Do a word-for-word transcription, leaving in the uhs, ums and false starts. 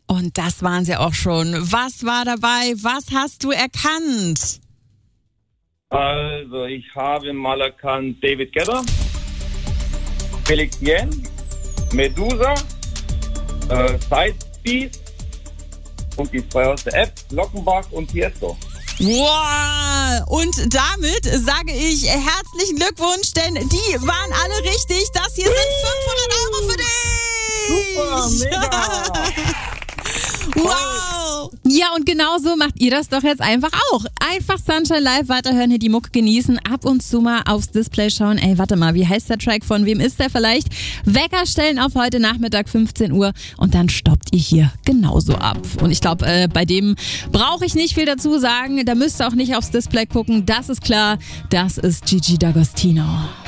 Und das waren sie auch schon. Was war dabei? Was hast du erkannt? Also, ich habe mal erkannt David Guetta, Felix Jen, Medusa, äh, Sidebeat und die zwei aus der App, Lockenbach und Tiesto. Wow! Und damit sage ich herzlichen Glückwunsch, denn die waren alle richtig. Das hier sind fünfhundert Euro für dich! Super, mega! Wow! Ja, und genau so macht ihr das doch jetzt einfach auch. Einfach Sunshine Live weiterhören, hier die Mucke genießen, ab und zu mal aufs Display schauen. Ey, warte mal, wie heißt der Track? Von wem ist der vielleicht? Wecker stellen auf heute Nachmittag fünfzehn Uhr und dann stoppt ihr hier genauso ab. Und ich glaube, äh, bei dem brauche ich nicht viel dazu sagen. Da müsst ihr auch nicht aufs Display gucken. Das ist klar, das ist Gigi D'Agostino.